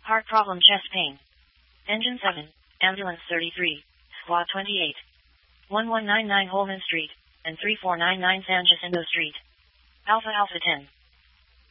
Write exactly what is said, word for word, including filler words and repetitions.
Heart problem, chest pain. Engine seven, ambulance thirty-three, squad twenty-eight. one one nine nine Holman Street, and three four nine nine San Jacinto Street. Alpha Alpha ten.